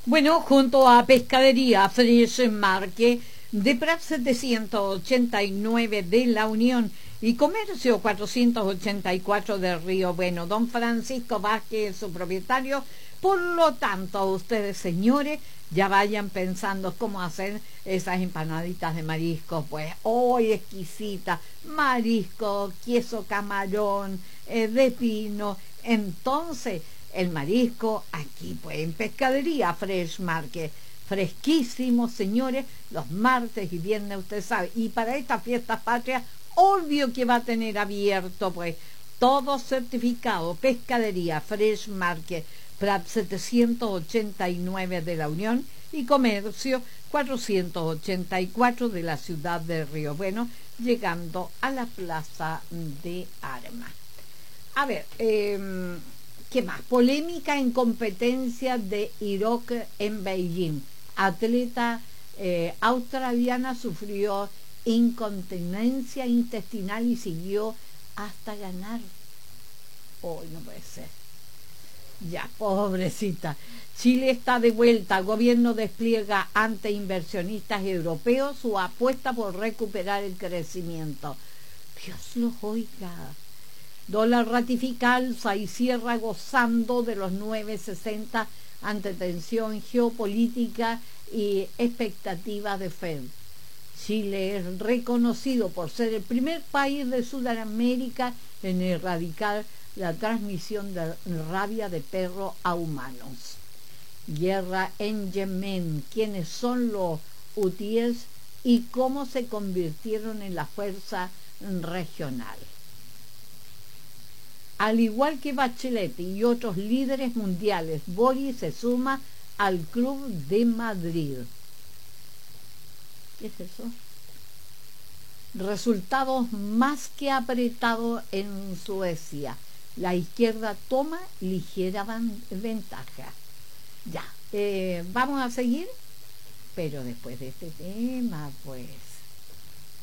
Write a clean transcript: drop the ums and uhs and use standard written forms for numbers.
Bueno, junto a Pescadería Fresh Market de Prat 789 de La Unión y Comercio 484 de Río Bueno, don Francisco Vázquez, su propietario. Por lo tanto, ustedes, señores, ya vayan pensando cómo hacer esas empanaditas de marisco, pues hoy exquisita, marisco, queso camarón, de pino. Entonces, el marisco aquí, pues en Pescadería Fresh Market, fresquísimo, señores, los martes y viernes, usted sabe. Y para estas fiestas patrias, obvio que va a tener abierto, pues, todo certificado. Pescadería Fresh Market, Prat 789 de La Unión y Comercio 484 de la ciudad de Río Bueno, llegando a la Plaza de Armas. A ver, ¿qué más? Polémica en competencia de Irok en Beijing. Atleta australiana sufrió incontinencia intestinal y siguió hasta ganar. Hoy no puede ser. Ya, pobrecita. Chile está de vuelta. El gobierno despliega ante inversionistas europeos su apuesta por recuperar el crecimiento. Dios los oiga. Dólar ratifica alza y cierra gozando de los 9,60 ante tensión geopolítica y expectativas de Fed. Chile es reconocido por ser el primer país de Sudamérica en erradicar la transmisión de rabia de perro a humanos. Guerra en Yemen. ¿Quiénes son los hutíes y cómo se convirtieron en la fuerza regional? Al igual que Bachelet y otros líderes mundiales, Boric se suma al Club de Madrid. ¿Qué es eso? Resultados más que apretados en Suecia. La izquierda toma ligera ventaja. Ya, vamos a seguir, pero después de este tema, pues...